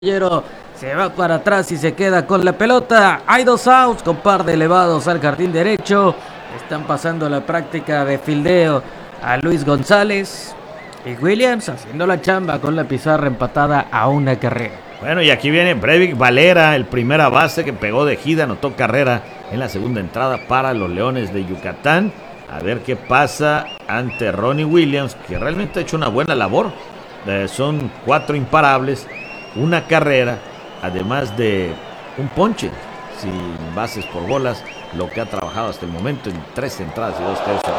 Caballero se va para atrás y se queda con la pelota. Hay dos outs con par de elevados al jardín derecho. Están pasando la práctica de fildeo a Luis González. Y Williams haciendo la chamba con la pizarra empatada a una carrera. Bueno, y aquí viene Breyvic Valera, el primera base que pegó de gira, anotó carrera en la segunda entrada para los Leones de Yucatán. A ver qué pasa ante Ronnie Williams, que realmente ha hecho una buena labor. Son 4 imparables, una carrera, además de un ponche sin bases por bolas, lo que ha trabajado hasta el momento en 3 entradas y 2 tercios.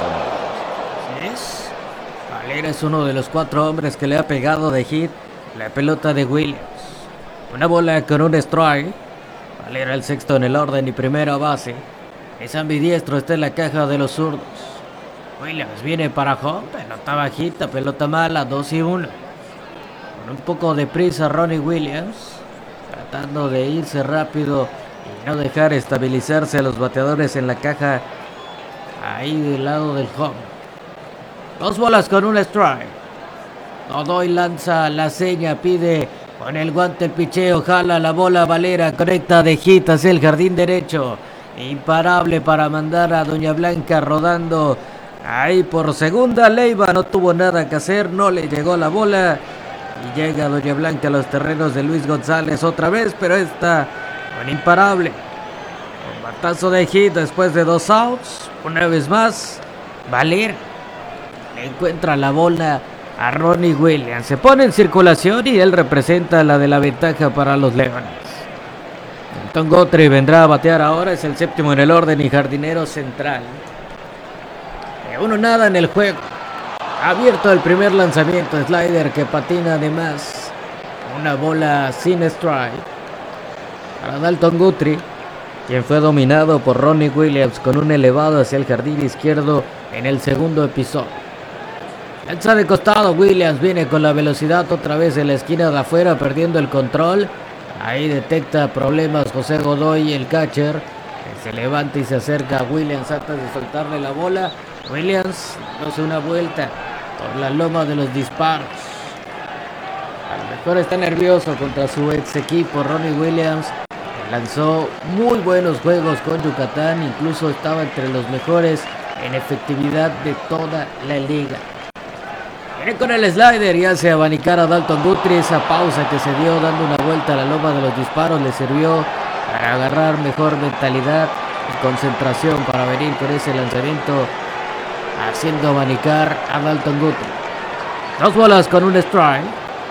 ¿Es? Valera es uno de los 4 hombres que le ha pegado de hit la pelota de Williams. Una bola con un strike. Valera el sexto en el orden y primera base. Es ambidiestro, está en la caja de los zurdos. Williams viene para home, pelota bajita, pelota mala, 2-1. Con un poco de prisa Ronnie Williams, tratando de irse rápido y no dejar estabilizarse a los bateadores en la caja, ahí del lado del home. 2 bolas con un strike. Godoy lanza la seña, pide con el guante el picheo, jala la bola Valera, conecta de hit hacia el jardín derecho. Imparable para mandar a Doña Blanca rodando ahí por segunda. Leiva no tuvo nada que hacer, no le llegó la bola. Y llega Doña Blanca a los terrenos de Luis González otra vez, pero esta con imparable. Un batazo de hit después de 2 outs. Una vez más, Valera le encuentra la bola a Ronnie Williams. Se pone en circulación y él representa la de la ventaja para los Leones. Tom Guthrie vendrá a batear ahora, es el séptimo en el orden y jardinero central. De 1-0 en el juego. Abierto el primer lanzamiento, slider que patina además. Una bola sin strike para Dalton Guthrie, quien fue dominado por Ronnie Williams con un elevado hacia el jardín izquierdo en el segundo episodio. Lanza de costado, Williams viene con la velocidad otra vez en la esquina de afuera, perdiendo el control. Ahí detecta problemas José Godoy, el catcher, que se levanta y se acerca a Williams antes de soltarle la bola. Williams hace una vuelta por la loma de los disparos. A lo mejor está nervioso contra su ex equipo. Ronnie Williams lanzó muy buenos juegos con Yucatán, incluso estaba entre los mejores en efectividad de toda la liga. Viene con el slider y hace abanicar a Dalton Guthrie. Esa pausa que se dio dando una vuelta a la loma de los disparos le sirvió para agarrar mejor mentalidad y concentración para venir con ese lanzamiento, haciendo abanicar a Dalton Guthrie. 2 bolas con un strike.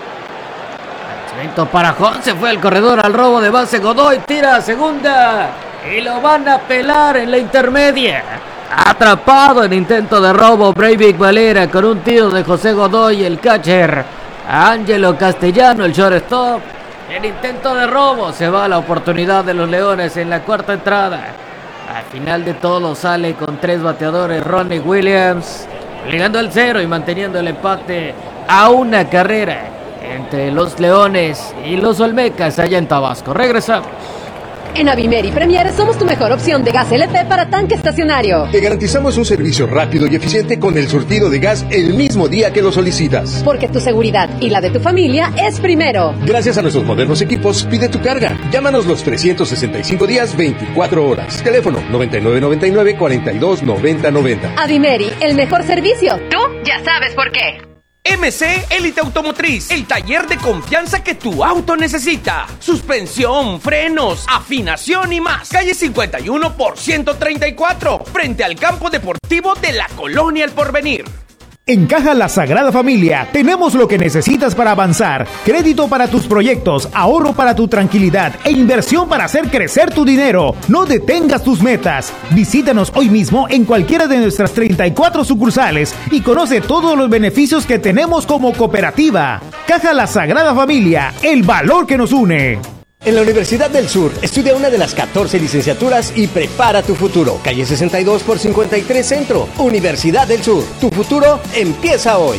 Lanzamiento para home, se fue el corredor al robo de base. Godoy tira a segunda y lo van a pelar en la intermedia. Atrapado en intento de robo Breyvic Valera con un tiro de José Godoy, el catcher Ángelo Castellano, el shortstop. En intento de robo se va la oportunidad de los Leones en la cuarta entrada. Al final de todo sale con 3 bateadores Ronnie Williams, llegando al 0 y manteniendo el empate a una carrera entre los Leones y los Olmecas allá en Tabasco. Regresamos. En Avimeri Premier somos tu mejor opción de gas LP para tanque estacionario. Te garantizamos un servicio rápido y eficiente con el surtido de gas el mismo día que lo solicitas. Porque tu seguridad y la de tu familia es primero. Gracias a nuestros modernos equipos, pide tu carga. Llámanos los 365 días, 24 horas. Teléfono 9999 42 90 90. Avimeri, el mejor servicio. Tú ya sabes por qué. MC Élite Automotriz, el taller de confianza que tu auto necesita. Suspensión, frenos, afinación y más. Calle 51 por 134, frente al campo deportivo de la Colonia El Porvenir. En Caja La Sagrada Familia tenemos lo que necesitas para avanzar: crédito para tus proyectos, ahorro para tu tranquilidad e inversión para hacer crecer tu dinero. No detengas tus metas. Visítanos hoy mismo en cualquiera de nuestras 34 sucursales y conoce todos los beneficios que tenemos como cooperativa. Caja La Sagrada Familia, el valor que nos une. En la Universidad del Sur, estudia una de las 14 licenciaturas y prepara tu futuro. Calle 62 por 53 Centro. Universidad del Sur. Tu futuro empieza hoy.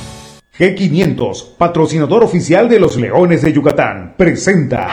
G500, patrocinador oficial de los Leones de Yucatán, presenta...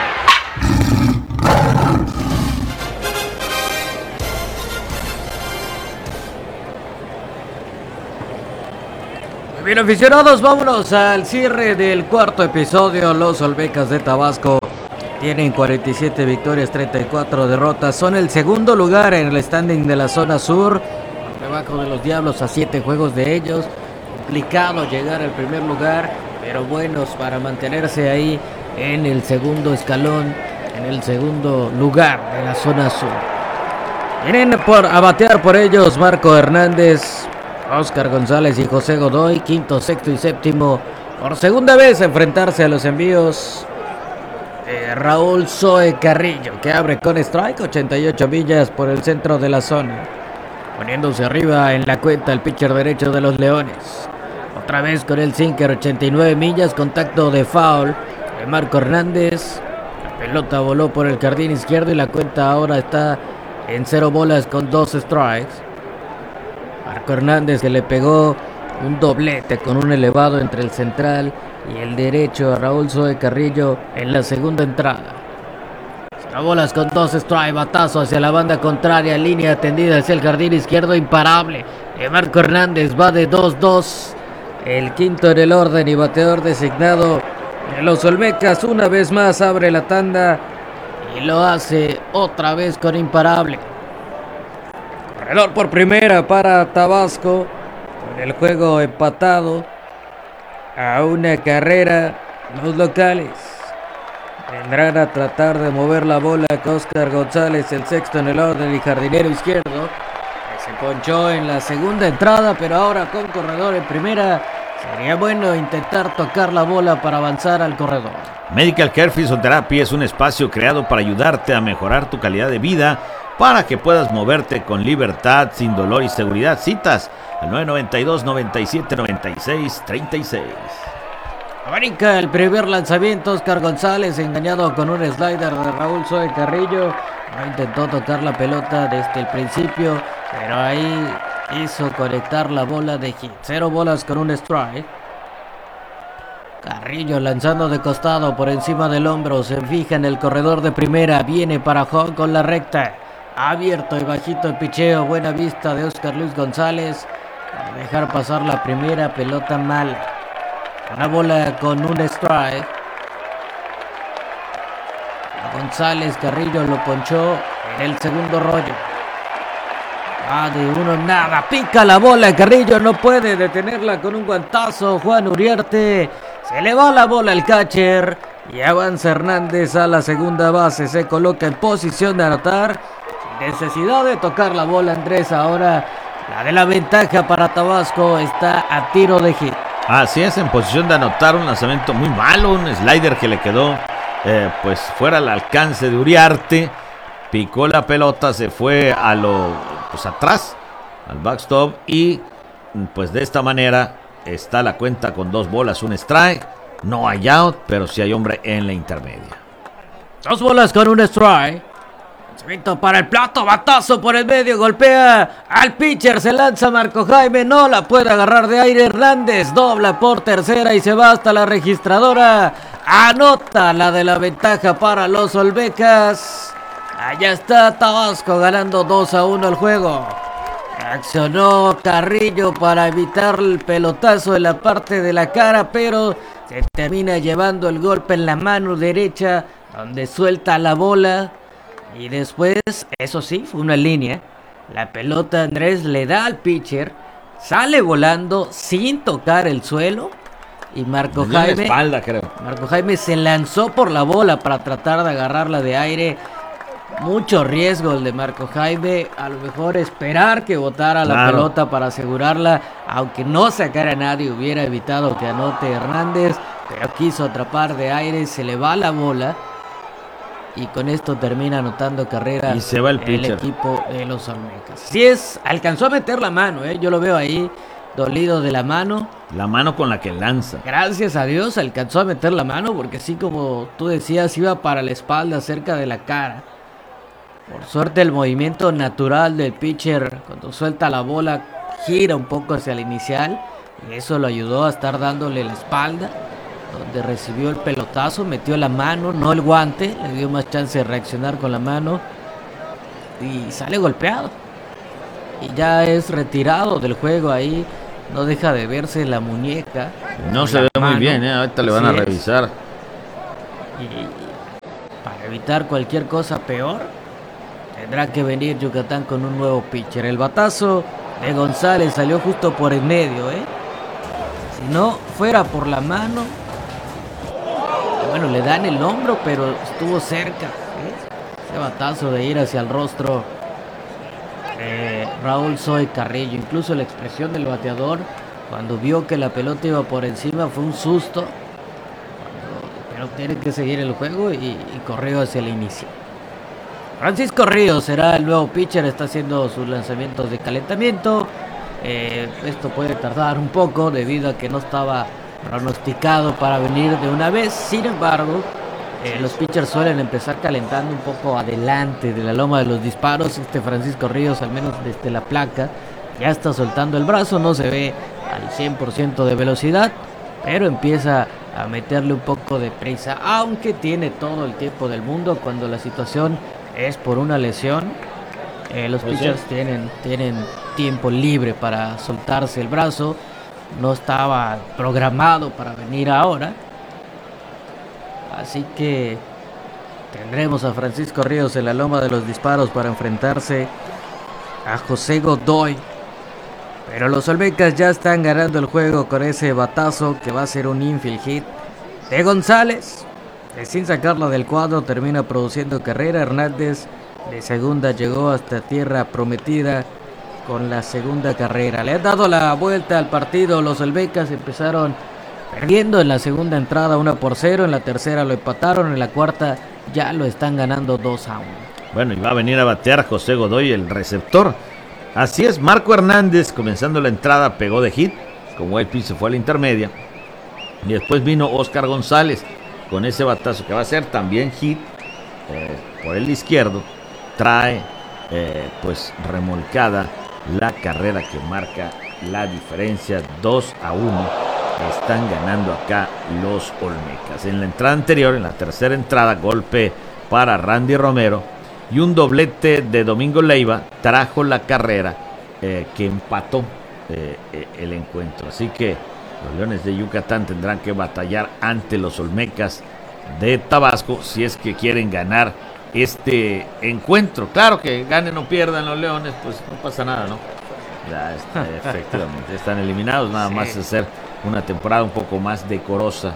Bien, aficionados, vámonos al cierre del cuarto episodio. Los Olmecas de Tabasco tienen 47 victorias, 34 derrotas. Son el segundo lugar en el standing de la zona sur, debajo de los Diablos a 7 juegos de ellos. Complicado llegar al primer lugar, pero buenos para mantenerse ahí en el segundo escalón, en el segundo lugar de la zona sur. Vienen a batear por ellos Marco Hernández, Oscar González y José Godoy, quinto, sexto y séptimo. Por segunda vez a enfrentarse a los envíos Raúl Zoe Carrillo, que abre con strike, 88 millas por el centro de la zona, poniéndose arriba en la cuenta el pitcher derecho de los Leones. Otra vez con el sinker, 89 millas, contacto de foul de Marco Hernández. La pelota voló por el jardín izquierdo y la cuenta ahora está en 0 bolas con 2 strikes. Marco Hernández, que le pegó un doblete con un elevado entre el central y el derecho a Raúl Zoe Carrillo en la segunda entrada. 0 bolas con 2 strikes, batazo hacia la banda contraria, línea tendida hacia el jardín izquierdo, imparable de Marco Hernández, va de 2-2, el quinto en el orden y bateador designado de los Olmecas. Una vez más abre la tanda y lo hace otra vez con imparable. Corredor por primera para Tabasco, con el juego empatado a una carrera. Los locales vendrán a tratar de mover la bola con Oscar González, el sexto en el orden y jardinero izquierdo, que se ponchó en la segunda entrada, pero ahora con corredor en primera. Sería bueno intentar tocar la bola para avanzar al corredor. Medical Care Physiotherapy es un espacio creado para ayudarte a mejorar tu calidad de vida, para que puedas moverte con libertad, sin dolor y seguridad. Citas al 992-97-96-36. Brinca el primer lanzamiento. Oscar González, engañado con un slider de Raúl Zoe Carrillo. No intentó tocar la pelota desde el principio, pero ahí hizo conectar la bola de hit. 0 bolas con un strike. Carrillo lanzando de costado por encima del hombro. Se fija en el corredor de primera. Viene para home con la recta. Abierto y bajito el picheo. Buena vista de Oscar Luis González para dejar pasar la primera pelota mala. Una bola con un strike. González, Carrillo lo ponchó en el segundo rollo. De uno nada, pica la bola, Carrillo no puede detenerla con un guantazo. Juan Uriarte, se le va la bola al catcher y avanza Hernández a la segunda base. Se coloca en posición de anotar, sin necesidad de tocar la bola. Andrés, ahora la de la ventaja para Tabasco está a tiro de hit. Así es, en posición de anotar. Un lanzamiento muy malo, un slider que le quedó pues fuera al alcance de Uriarte. Picó la pelota, se fue a pues atrás, al backstop, y pues de esta manera está la cuenta con 2 bolas, un strike. No hay out, pero sí hay hombre en la intermedia. 2 bolas con un strike. Lanzamiento para el plato, batazo por el medio, golpea al pitcher, se lanza Marco Jaime, no la puede agarrar de aire. Hernández dobla por tercera y se va hasta la registradora. Anota la de la ventaja para los Olmecas. Allá está Tabasco ganando 2-1 el juego. Accionó Carrillo para evitar el pelotazo en la parte de la cara, pero se termina llevando el golpe en la mano derecha, donde suelta la bola. Y después, eso sí, fue una línea. La pelota Andrés le da al pitcher, sale volando sin tocar el suelo. Y Marco Jaime, espalda, creo. Marco Jaime se lanzó por la bola para tratar de agarrarla de aire. Mucho riesgo el de Marco Jaime. A lo mejor esperar que botara la pelota para asegurarla, aunque no sacara a nadie, hubiera evitado que anote Hernández, pero quiso atrapar de aire, se le va la bola y con esto termina anotando carrera y se va el equipo de los Olmecas. Sí, alcanzó a meter la mano, yo lo veo ahí dolido de la mano. La mano con la que lanza. Gracias a Dios alcanzó a meter la mano, porque así como tú decías, iba para la espalda, cerca de la cara. Por suerte el movimiento natural del pitcher cuando suelta la bola gira un poco hacia el inicial, y eso lo ayudó a estar dándole la espalda, donde recibió el pelotazo, metió la mano, no el guante, le dio más chance de reaccionar con la mano y sale golpeado. Y ya es retirado del juego ahí no deja de verse la muñeca. No se ve muy bien, ahorita le van a revisar. Y para evitar cualquier cosa peor, tendrá que venir Yucatán con un nuevo pitcher. El batazo de González salió justo por el medio, Si no fuera por la mano, bueno, le dan el hombro, pero estuvo cerca. Ese batazo de ir hacia el rostro Raúl Zoe Carrillo. Incluso la expresión del bateador cuando vio que la pelota iba por encima fue un susto. Pero tiene que seguir el juego y corrió hacia el inicio. Francisco Ríos será el nuevo pitcher, está haciendo sus lanzamientos de calentamiento. Esto puede tardar un poco debido a que no estaba pronosticado para venir de una vez. Sin embargo, los pitchers suelen empezar calentando un poco adelante de la loma de los disparos. Francisco Ríos, al menos desde la placa, ya está soltando el brazo. No se ve al 100% de velocidad, pero empieza a meterle un poco de prisa, aunque tiene todo el tiempo del mundo. Cuando la situación es por una lesión, los pitchers tienen tiempo libre para soltarse el brazo. No estaba programado para venir ahora, así que tendremos a Francisco Ríos en la loma de los disparos para enfrentarse a José Godoy. Pero los Olmecas ya están ganando el juego con ese batazo que va a ser un infield hit de González, que sin sacarlo del cuadro termina produciendo carrera. Hernández de segunda llegó hasta tierra prometida con la segunda carrera. Le han dado la vuelta al partido. Los Olmecas empezaron perdiendo en la segunda entrada 1-0, en la tercera lo empataron, en la cuarta ya lo están ganando 2-1. Bueno, y va a venir a batear José Godoy, el receptor. Así es, Marco Hernández comenzando la entrada pegó de hit, como el pitch se fue a la intermedia, y después vino Oscar González con ese batazo que va a ser también hit por el izquierdo. Trae pues remolcada la carrera que marca la diferencia. 2-1 están ganando acá los Olmecas. En la entrada anterior, en la tercera entrada, golpe para Randy Romero y un doblete de Domingo Leiva trajo la carrera que empató el encuentro. Así que los Leones de Yucatán tendrán que batallar ante los Olmecas de Tabasco si es que quieren ganar este encuentro. Claro que ganen o pierdan los Leones, pues no pasa nada, ¿no? Ya efectivamente están eliminados. Nada más hacer una temporada un poco más decorosa.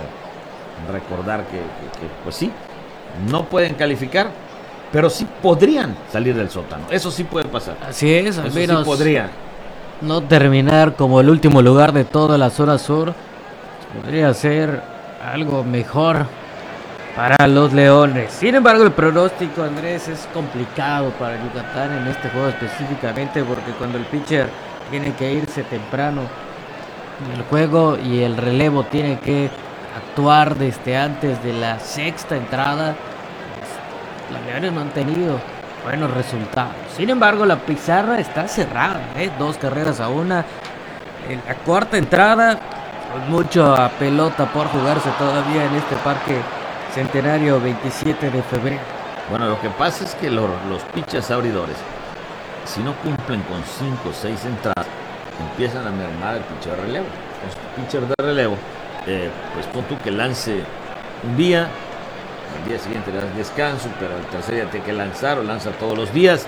Recordar que pues sí, no pueden calificar, pero sí podrían salir del sótano. Eso sí puede pasar. Así es, al menos sí podría. No terminar como el último lugar de toda la zona sur. Podría ser algo mejor para los Leones. Sin embargo, el pronóstico, Andrés, es complicado para Yucatán en este juego específicamente, porque cuando el pitcher tiene que irse temprano del juego y el relevo tiene que actuar desde antes de la sexta entrada, los Leones no han tenido buenos resultados. Sin embargo, la pizarra está cerrada, 2-1. En la cuarta entrada, con mucha pelota por jugarse todavía en este Parque Centenario 27 de febrero. Bueno, lo que pasa es que los pitchers abridores, si no cumplen con 5 o 6 entradas, empiezan a mermar el pitcher de relevo. Los pitchers de relevo, pues pon tú que lance un día, al día siguiente le das descanso, pero el tercer día tiene que lanzar o lanza todos los días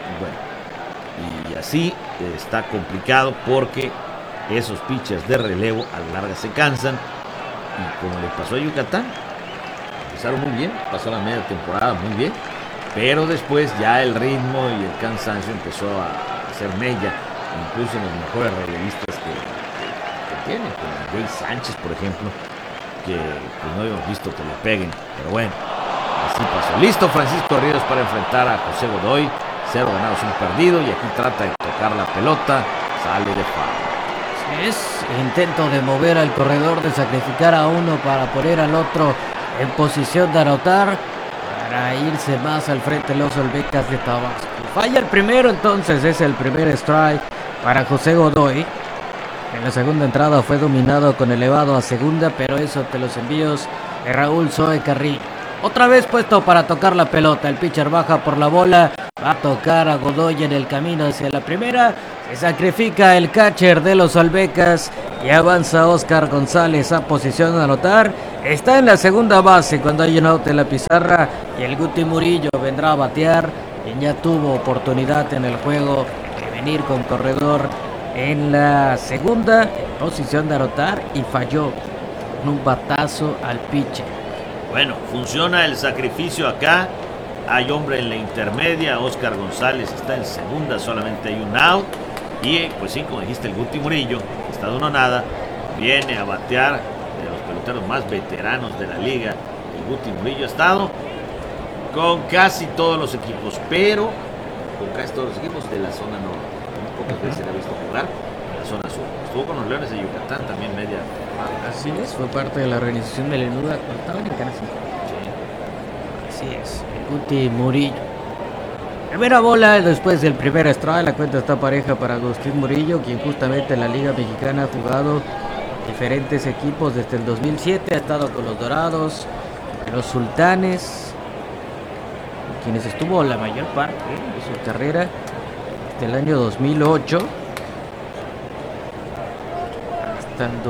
y así está complicado porque esos pitchers de relevo a la larga se cansan, y como le pasó a Yucatán, empezaron muy bien, pasó la media temporada muy bien, pero después ya el ritmo y el cansancio empezó a hacer mella, incluso en los mejores relevistas que tienen, como Jay Sánchez, por ejemplo, que pues no habíamos visto que le peguen, pero bueno, así pasó. Listo Francisco Ríos para enfrentar a José Godoy, 0 ganados, 1 perdido, y aquí trata de tocar la pelota, sale de foul. Es intento de mover al corredor, de sacrificar a uno para poner al otro en posición de anotar, para irse más al frente los Olmecas de Tabasco. Falla el primero, entonces es el primer strike para José Godoy. En la segunda entrada fue dominado con elevado a segunda, pero eso ante los envíos de Raúl Zoe Carrillo. Otra vez puesto para tocar la pelota, el pitcher baja por la bola, va a tocar a Godoy en el camino hacia la primera, Se sacrifica el catcher de los Olmecas y avanza Oscar González a posición de anotar. Está en la segunda base cuando hay un out en la pizarra y el Guti Murillo vendrá a batear. Quien ya tuvo oportunidad en el juego de venir con corredor en la segunda, en posición de anotar, y falló con un batazo al pitcher. Bueno, funciona el sacrificio acá. Hay hombre en la intermedia. Oscar González está en segunda, solamente hay un out. Y pues sí, como dijiste, el Guti Murillo, está de 1-0, viene a batear, de los peloteros más veteranos de la liga. El Guti Murillo ha estado con casi todos los equipos, pero con casi todos los equipos de la zona norte. Muy pocas veces se ha visto jugar en la zona sur. Estuvo con los Leones de Yucatán también media. Así es, fue parte de la organización de Lenuda cuando estaba en Canadá. Así es, el Guti Murillo. Primera bola después del primer strike. La cuenta está pareja para Agustín Murillo, quien justamente en la Liga Mexicana ha jugado diferentes equipos desde el 2007. Ha estado con los Dorados, los Sultanes, quienes estuvo la mayor parte de su carrera desde el año 2008 hasta el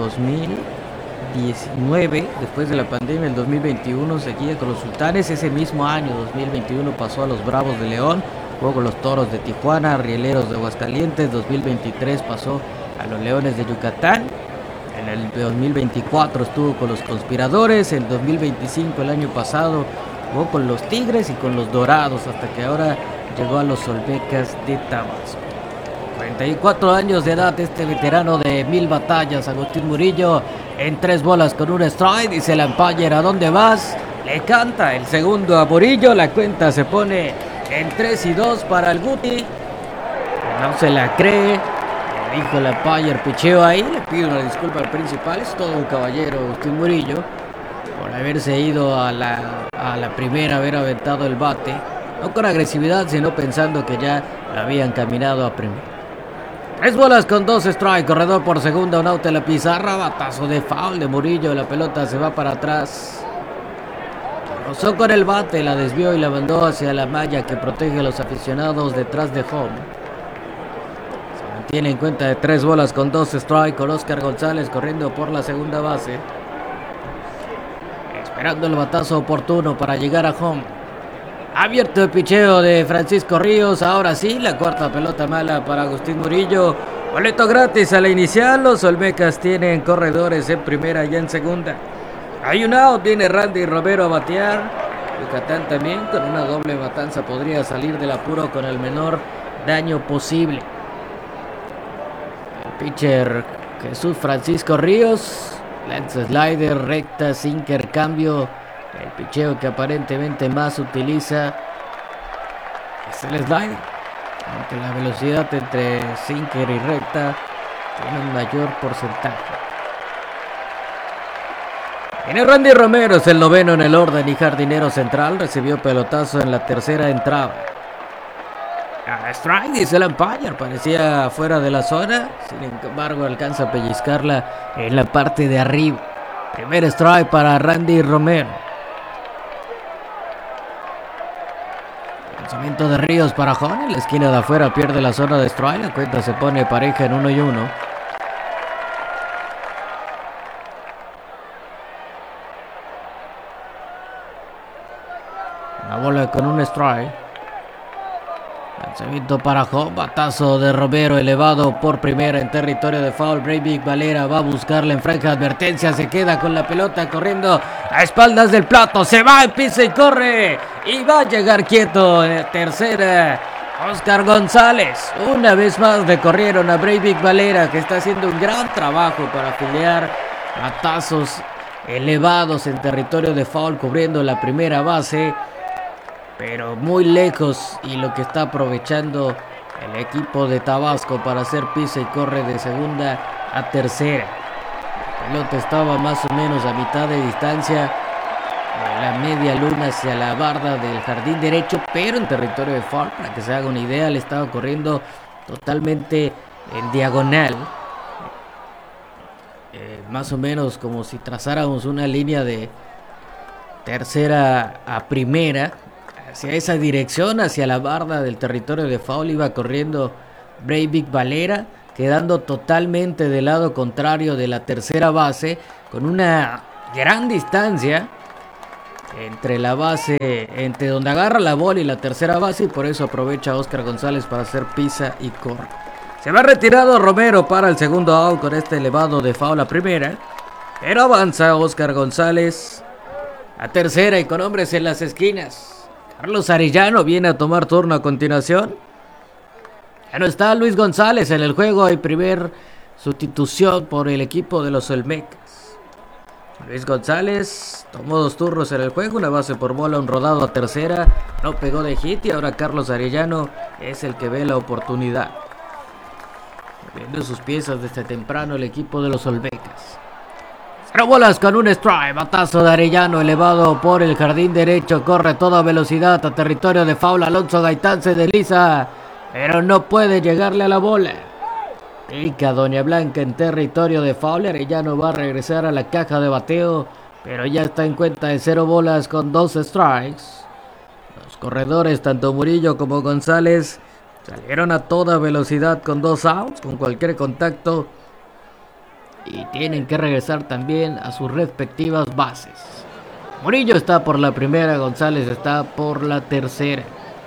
2019. Después de la pandemia, el 2021 seguía con los Sultanes. Ese mismo año, 2021, pasó a los Bravos de León, jugó con los Toros de Tijuana, Rieleros de Aguascalientes. 2023 pasó a los Leones de Yucatán. En el 2024 estuvo con los Conspiradores. En 2025, el año pasado, jugó con los Tigres y con los Dorados, hasta que ahora llegó a los Olmecas de Tabasco. 44 años de edad, este veterano de 1000 batallas, Agustín Murillo, en 3 bolas con un strike. Dice el umpire: ¿a dónde vas? Le canta el segundo a Murillo. La cuenta se pone en 3-2 para el Guti. No se la cree. Le dijo el umpire: picheo ahí. Le pido una disculpa al principal. Es todo un caballero Agustín Murillo por haberse ido a la primera, haber aventado el bate. No con agresividad, sino pensando que ya lo habían caminado a primera. 3 bolas con 2 strike, corredor por segunda, un out en la pizarra, batazo de foul de Murillo, la pelota se va para atrás. Rozó con el bate, la desvió y la mandó hacia la malla que protege a los aficionados detrás de home. Se mantiene en cuenta de 3 bolas con 2 strike, con Oscar González corriendo por la segunda base, esperando el batazo oportuno para llegar a home. Abierto el picheo de Francisco Ríos. Ahora sí, la cuarta pelota mala para Agustín Murillo. Boleto gratis a la inicial. Los Olmecas tienen corredores en primera y en segunda. Hay un out, viene Randy Romero a batear. Yucatán también con una doble matanza podría salir del apuro con el menor daño posible. El pitcher Jesús Francisco Ríos. Lance slider, recta, sinker, cambio. El picheo que aparentemente más utiliza es el slider, aunque la velocidad entre sinker y recta tiene un mayor porcentaje. Viene Randy Romero, es el noveno en el orden y jardinero central. Recibió pelotazo en la tercera entrada. Strike, dice el umpire, parecía fuera de la zona. Sin embargo, alcanza a pellizcarla en la parte de arriba. Primer strike para Randy Romero. Lanzamiento de Ríos para Jón, en la esquina de afuera pierde la zona de strike. La cuenta se pone pareja en 1-1. Una bola con un strike. Lanzamiento para Jón, batazo de Romero elevado por primera en territorio de foul. Breivik Valera va a buscarla en franja de advertencia, se queda con la pelota corriendo a espaldas del plato, se va, empieza y corre y va a llegar quieto en tercera. Oscar González, una vez más recorrieron a Breivik Valera, que está haciendo un gran trabajo para afiliar batazos elevados en territorio de foul, cubriendo la primera base, pero muy lejos, y lo que está aprovechando el equipo de Tabasco para hacer pisa y corre de segunda a tercera. La pelota estaba más o menos a mitad de distancia de la media luna hacia la barda del jardín derecho, pero en territorio de foul. Para que se haga una idea, le estaba corriendo totalmente en diagonal, más o menos como si trazáramos una línea de tercera a primera. Hacia esa dirección, hacia la barda del territorio de foul, iba corriendo Breivik Valera, quedando totalmente del lado contrario de la tercera base, con una gran distancia entre la base, entre donde agarra la bola y la tercera base, y por eso aprovecha a Oscar González para hacer pisa y corre. Se va retirado Romero para el segundo out con este elevado de foul a primera, pero avanza Oscar González a tercera y con hombres en las esquinas. Carlos Arellano viene a tomar turno a continuación. Ya no está Luis González en el juego, hay primer sustitución por el equipo de los Olmecas. Luis González tomó 2 turnos en el juego, una base por bola, un rodado a tercera, no pegó de hit y ahora Carlos Arellano es el que ve la oportunidad. Viendo sus piezas desde temprano el equipo de los Olmecas. 0 bolas con un strike, batazo de Arellano elevado por el jardín derecho, corre a toda velocidad a territorio de foul, Alonso Gaitán se desliza, pero no puede llegarle a la bola. Pica Doña Blanca en territorio de foul, Arellano va a regresar a la caja de bateo, pero ya está en cuenta de 0 bolas con 2 strikes. Los corredores, tanto Murillo como González, salieron a toda velocidad con 2 outs, con cualquier contacto, y tienen que regresar también a sus respectivas bases. Murillo está por la primera, González está por la tercera.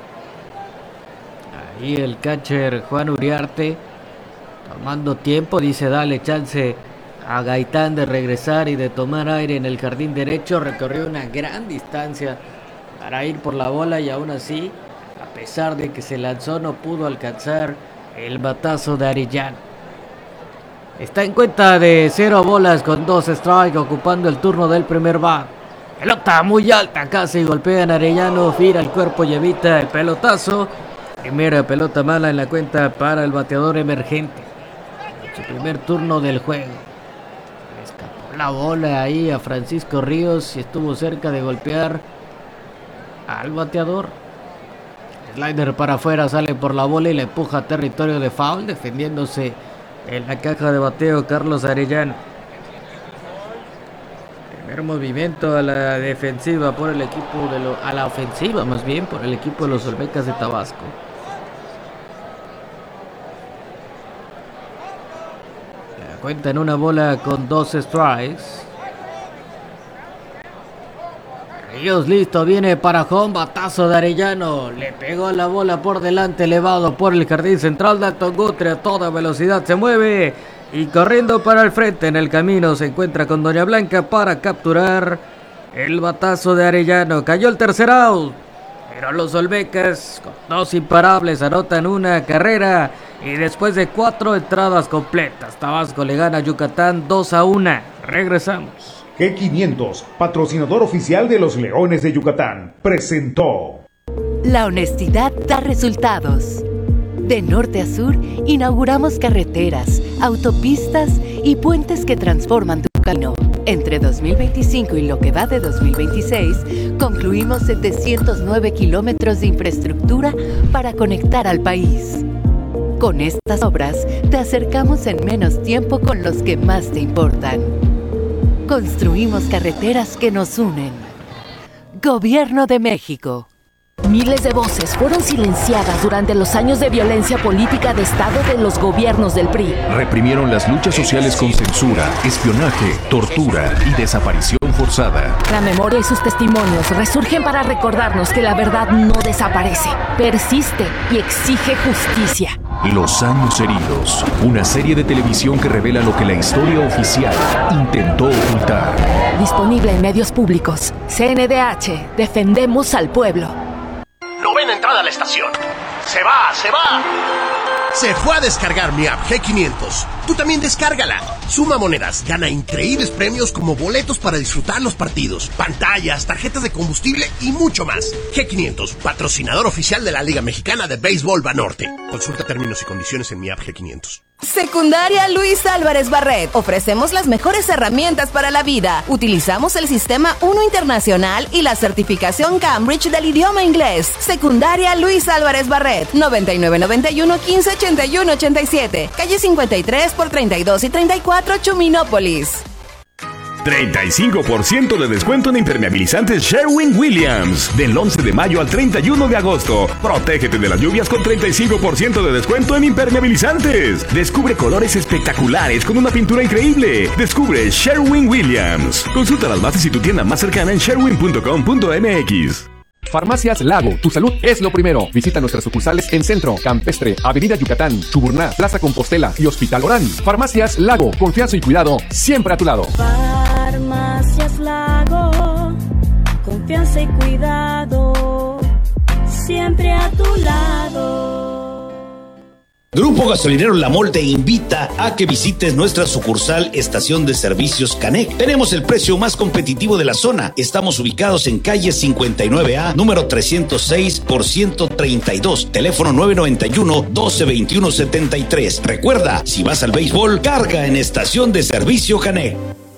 Ahí el catcher Juan Uriarte tomando tiempo, dice dale chance a Gaitán de regresar y de tomar aire en el jardín derecho. Recorrió una gran distancia para ir por la bola y aún así, a pesar de que se lanzó, no pudo alcanzar el batazo de Arellano. Está en cuenta de 0 bolas con 2 strikes, ocupando el turno del primer bat. Pelota muy alta, casi golpean a Arellano, gira el cuerpo y evita el pelotazo. Primera pelota mala en la cuenta para el bateador emergente. Su primer turno del juego. Le escapó la bola ahí a Francisco Ríos y estuvo cerca de golpear al bateador. Slider para afuera, sale por la bola y le empuja a territorio de foul, defendiéndose en la caja de bateo Carlos Arellano. Primer movimiento a la defensiva por el equipo a la ofensiva más bien por el equipo de los Olmecas de Tabasco. La cuenta en 1 bola con 2 strikes. Ríos listo, viene para home, batazo de Arellano, le pegó la bola por delante, elevado por el jardín central. Dalton Guthrie a toda velocidad se mueve y corriendo para el frente en el camino se encuentra con Doña Blanca para capturar el batazo de Arellano. Cayó el tercer out, pero los Olmecas con 2 imparables anotan una carrera y después de 4 entradas completas, Tabasco le gana a Yucatán 2-1. Regresamos. G500, patrocinador oficial de los Leones de Yucatán, presentó. La honestidad da resultados. De norte a sur, inauguramos carreteras, autopistas y puentes que transforman tu camino. Entre 2025 y lo que va de 2026, concluimos 709 kilómetros de infraestructura para conectar al país. Con estas obras, te acercamos en menos tiempo con los que más te importan. Construimos carreteras que nos unen. Gobierno de México. Miles de voces fueron silenciadas durante los años de violencia política de Estado de los gobiernos del PRI. Reprimieron las luchas sociales con censura, espionaje, tortura y desaparición forzada. La memoria y sus testimonios resurgen para recordarnos que la verdad no desaparece, persiste y exige justicia. Los años heridos, una serie de televisión que revela lo que la historia oficial intentó ocultar. Disponible en medios públicos. CNDH, defendemos al pueblo. Novena entrada a la estación. ¡Se va! ¡Se va! Se fue a descargar mi app G500. Tú también descárgala. Suma monedas, gana increíbles premios como boletos para disfrutar los partidos, pantallas, tarjetas de combustible y mucho más. G500, patrocinador oficial de la Liga Mexicana de Béisbol Banorte. Consulta términos y condiciones en mi app G500. Secundaria Luis Álvarez Barret. Ofrecemos las mejores herramientas para la vida. Utilizamos el sistema 1 internacional y la certificación Cambridge del idioma inglés. Secundaria Luis Álvarez Barret. 9991 15 81 87. Calle 53 por 32 y 34 Chuminópolis. 35% de descuento en impermeabilizantes Sherwin-Williams. Del 11 de mayo al 31 de agosto. Protégete de las lluvias con 35% de descuento en impermeabilizantes. Descubre colores espectaculares con una pintura increíble. Descubre Sherwin-Williams. Consulta las bases y tu tienda más cercana en sherwin.com.mx. Farmacias Lago, tu salud es lo primero. Visita nuestras sucursales en Centro, Campestre, Avenida Yucatán, Chuburná, Plaza Compostela y Hospital Orán. Farmacias Lago, confianza y cuidado siempre a tu lado. Farmacias Lago, confianza y cuidado siempre a tu lado. Grupo Gasolinero La Mol te invita a que visites nuestra sucursal Estación de Servicios Canec. Tenemos el precio más competitivo de la zona. Estamos ubicados en calle 59A, número 306 por 132, teléfono 991-1221-73. Recuerda, si vas al béisbol, carga en Estación de Servicio Canec.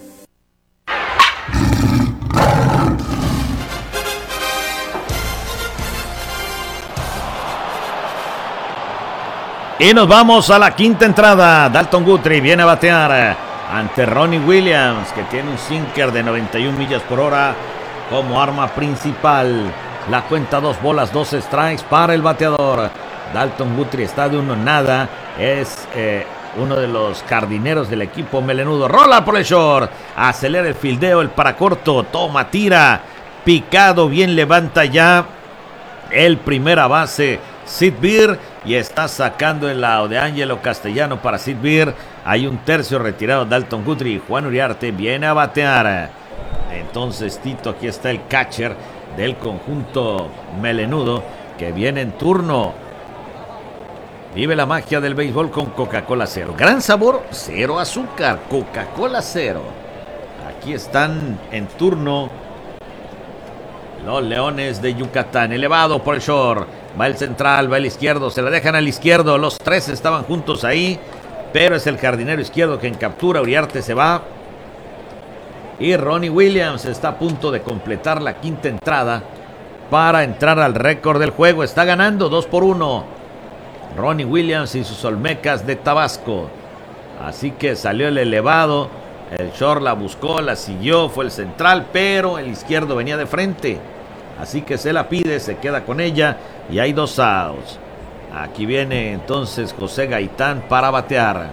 Y nos vamos a la quinta entrada. Dalton Guthrie viene a batear ante Ronnie Williams, que tiene un sinker de 91 millas por hora como arma principal. La cuenta 2 bolas, 2 strikes para el bateador. Dalton Guthrie está de 1-0. Es uno de los jardineros del equipo melenudo. Rola por el short. Acelera el fildeo, el paracorto. Toma, tira. Picado, bien levanta ya el primera base Sid Beer, y está sacando el lado de Ángelo Castellano para Sid Beer. Hay un tercio retirado Dalton Guthrie. Juan Uriarte viene a batear. Entonces Tito, aquí está el catcher del conjunto melenudo que viene en turno. Vive la magia del béisbol con Coca-Cola Cero. Gran sabor, cero azúcar. Coca-Cola Cero. Aquí están en turno los Leones de Yucatán. Elevado por el short. Va el central, va el izquierdo. Se la dejan al izquierdo. Los tres estaban juntos ahí, pero es el jardinero izquierdo quien captura. Uriarte se va. Y Ronnie Williams está a punto de completar la quinta entrada para entrar al récord del juego. Está ganando 2-1 Ronnie Williams y sus Olmecas de Tabasco. Así que salió el elevado. El short la buscó, la siguió, fue el central, pero el izquierdo venía de frente. Así que se la pide, se queda con ella y hay 2 outs. Aquí viene entonces José Gaitán para batear.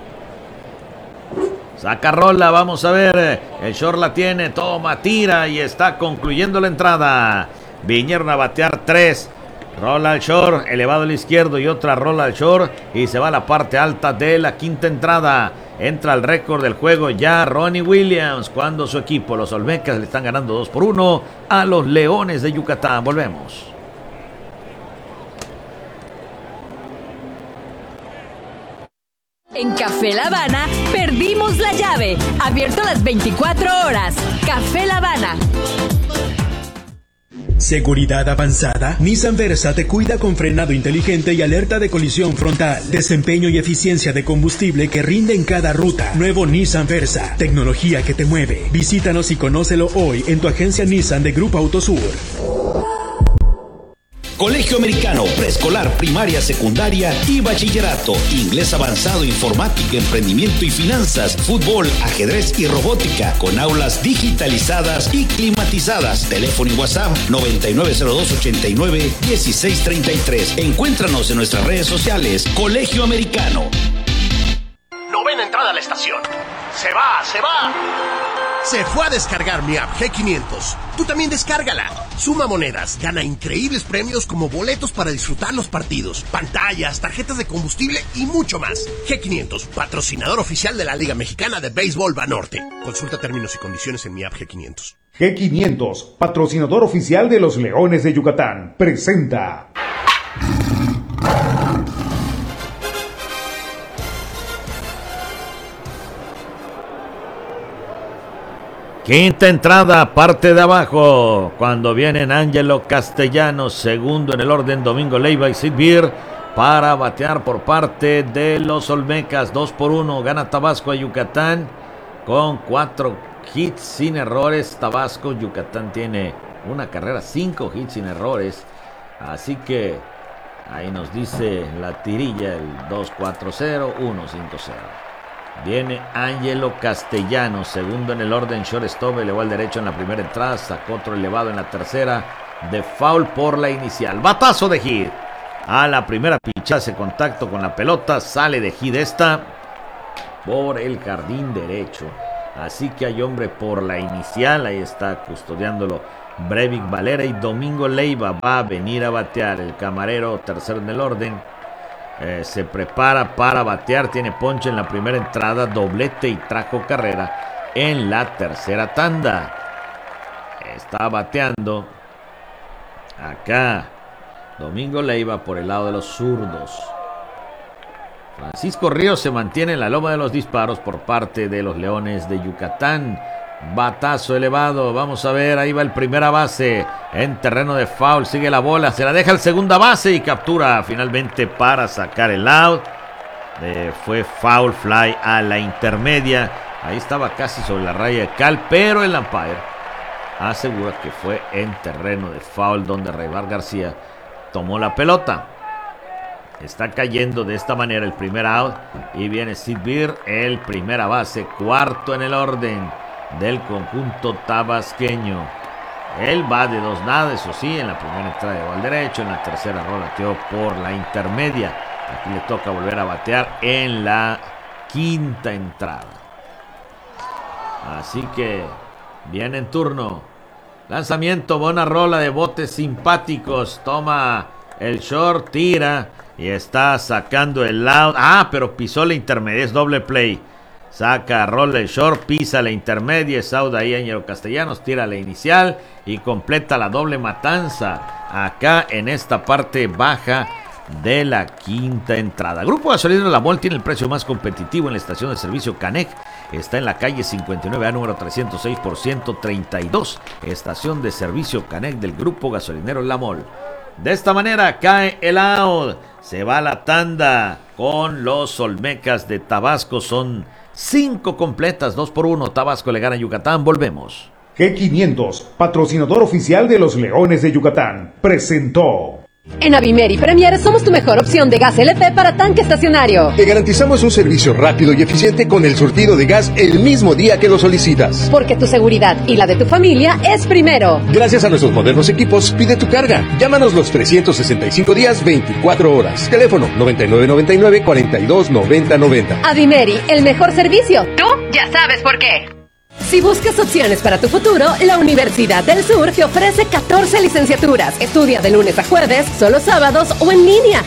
Saca rola, vamos a ver. El short la tiene, toma, tira y está concluyendo la entrada. Vinieron a batear 3. Rola al short, elevado al izquierdo y otra rola al short y se va a la parte alta de la quinta entrada. Entra al récord del juego ya Ronnie Williams cuando su equipo, los Olmecas, le están ganando 2-1 a los Leones de Yucatán. Volvemos. En Café La Habana perdimos la llave. Abierto las 24 horas. Café La Habana. ¿Seguridad avanzada? Nissan Versa te cuida con frenado inteligente y alerta de colisión frontal. Desempeño y eficiencia de combustible que rinde en cada ruta. Nuevo Nissan Versa. Tecnología que te mueve. Visítanos y conócelo hoy en tu agencia Nissan de Grupo Autosur. Colegio Americano, preescolar, primaria, secundaria y bachillerato. Inglés avanzado, informática, emprendimiento y finanzas, fútbol, ajedrez y robótica, con aulas digitalizadas y climatizadas. Teléfono y WhatsApp 9902-89-1633. Encuéntranos en nuestras redes sociales. Colegio Americano. Novena entrada a la estación. Se va, se va. Se fue a descargar mi app G500. Tú también descárgala. Suma monedas, gana increíbles premios como boletos para disfrutar los partidos, pantallas, tarjetas de combustible y mucho más. G500, patrocinador oficial de la Liga Mexicana de Béisbol Banorte. Consulta términos y condiciones en mi app G500. G500, patrocinador oficial de los Leones de Yucatán, presenta. Quinta entrada, parte de abajo, cuando vienen Ángelo Castellanos, segundo en el orden, Domingo Leiva y Sid Beer para batear por parte de los Olmecas. 2-1, gana Tabasco a Yucatán con 4 hits sin errores. Tabasco, Yucatán tiene una carrera, 5 hits sin errores, así que ahí nos dice la tirilla el 2-4-0, 1-5-0. Viene Ángelo Castellanos, segundo en el orden, shortstop, elevó al derecho en la primera entrada, sacó otro elevado en la tercera, de foul por la inicial. Batazo de hit. A la primera picha, hace contacto con la pelota, sale de hit esta por el jardín derecho. Así que hay hombre por la inicial, ahí está custodiándolo Breivik Valera y Domingo Leiva va a venir a batear. El camarero, tercero en el orden. Se prepara para batear, tiene ponche en la primera entrada, doblete y trajo carrera en la tercera tanda. Está bateando acá Domingo Leiva por el lado de los zurdos. Francisco Ríos se mantiene en la loma de los disparos por parte de los Leones de Yucatán. Batazo elevado, vamos a ver, ahí va el primera base en terreno de foul, sigue la bola, se la deja el segunda base y captura finalmente para sacar el out. Fue foul fly a la intermedia, ahí estaba casi sobre la raya de cal, pero el umpire asegura que fue en terreno de foul donde Reibar García tomó la pelota. Está cayendo de esta manera el primer out y viene Sid Beer, el primera base, cuarto en el orden del conjunto tabasqueño. Él va de 2-0, eso sí, en la primera entrada llegó al derecho, en la tercera roleteó por la intermedia. Aquí le toca volver a batear en la quinta entrada. Así que viene en turno. Lanzamiento, buena rola de botes simpáticos. Toma el short, tira y está sacando el out. Pero pisó la intermedia, es doble play. Saca, rola el short, pisa la intermedia, es out ahí Ángelo Castellanos, tira la inicial y completa la doble matanza acá en esta parte baja de la quinta entrada. Grupo Gasolinero La Mol tiene el precio más competitivo en la estación de servicio Canec. Está en la calle 59A número 306 por 132. Estación de servicio Canec del Grupo Gasolinero La Mol. De esta manera cae el out. Se va la tanda con los Olmecas de Tabasco. Son 5 completas, 2-1. Tabasco le gana a Yucatán. Volvemos. G500, patrocinador oficial de los Leones de Yucatán, presentó. En Avimeri Premier somos tu mejor opción de gas LP para tanque estacionario. Te garantizamos un servicio rápido y eficiente con el surtido de gas el mismo día que lo solicitas. Porque tu seguridad y la de tu familia es primero. Gracias a nuestros modernos equipos, pide tu carga. Llámanos los 365 días, 24 horas. Teléfono 9999-429090. Avimeri, el mejor servicio. Tú ya sabes por qué. Si buscas opciones para tu futuro, la Universidad del Sur te ofrece 14 licenciaturas. Estudia de lunes a jueves, solo sábados o en línea.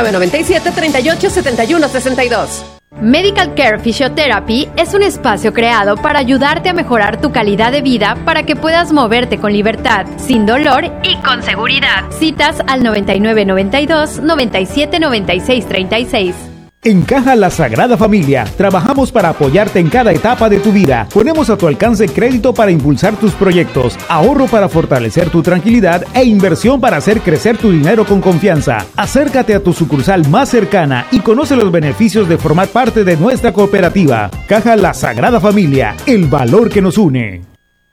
9997-387162. Medical Care Physiotherapy es un espacio creado para ayudarte a mejorar tu calidad de vida para que puedas moverte con libertad, sin dolor y con seguridad. Citas al 9992-979636. En Caja La Sagrada Familia, trabajamos para apoyarte en cada etapa de tu vida. Ponemos a tu alcance crédito para impulsar tus proyectos, ahorro para fortalecer tu tranquilidad e inversión para hacer crecer tu dinero con confianza. Acércate a tu sucursal más cercana y conoce los beneficios de formar parte de nuestra cooperativa. Caja La Sagrada Familia, el valor que nos une.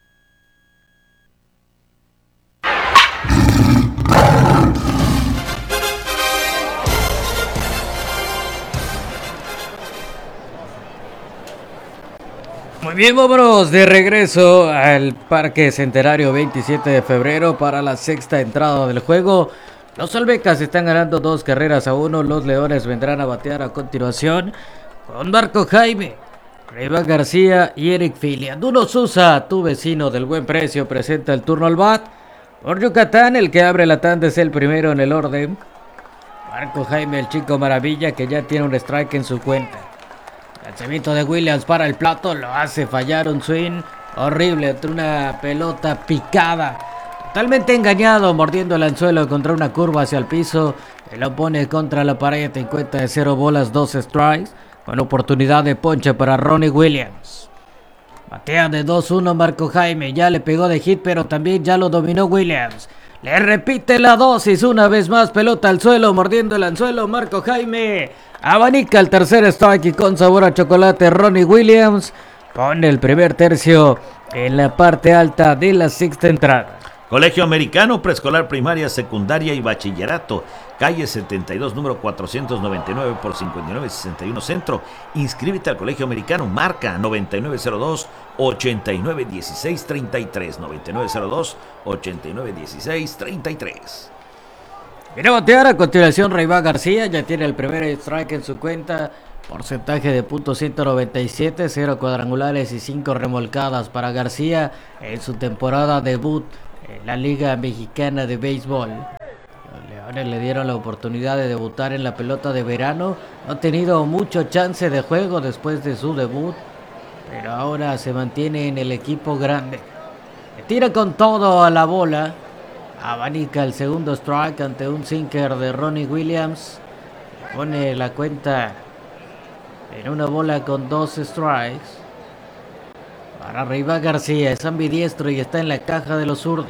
Muy bien, vámonos de regreso al Parque Centenario 27 de febrero para la sexta entrada del juego. Los Olmecas están ganando 2-1. Los Leones vendrán a batear a continuación con Marco Jaime, Reibar García y Eric Filia. Duno Sousa, tu vecino del buen precio, presenta el turno al bat. Por Yucatán, el que abre la tanda es el primero en el orden. Marco Jaime, el chico maravilla, que ya tiene un strike en su cuenta. Lanzamiento de Williams para el plato, lo hace fallar, un swing horrible entre una pelota picada. Totalmente engañado, mordiendo el anzuelo contra una curva hacia el piso. Y lo pone contra la pared en cuenta de 0 bolas, 2 strikes. Con oportunidad de ponche para Ronnie Williams. Batea de 2-1 Marco Jaime, ya le pegó de hit, pero también ya lo dominó Williams. Le repite la dosis una vez más, pelota al suelo, mordiendo el anzuelo Marco Jaime. Abanica el tercer strike y con sabor a chocolate Ronnie Williams pone el primer tercio en la parte alta de la sexta entrada. Colegio Americano, preescolar, primaria, secundaria y bachillerato. Calle 72, número 499 por 5961 Centro. Inscríbete al Colegio Americano. Marca 9902-8916-33. 9902-8916-33. Viene a batear a continuación Reibá García. Ya tiene el primer strike en su cuenta. Porcentaje de .197, 0 cuadrangulares y 5 remolcadas para García en su temporada debut en la Liga Mexicana de Béisbol. Los Leones le dieron la oportunidad de debutar en la pelota de verano. No ha tenido mucho chance de juego después de su debut, pero ahora se mantiene en el equipo grande. Le tira con todo a la bola. Abanica el segundo strike ante un sinker de Ronnie Williams. Pone la cuenta en una bola con 2 strikes. Para Reibá García, es ambidiestro y está en la caja de los zurdos.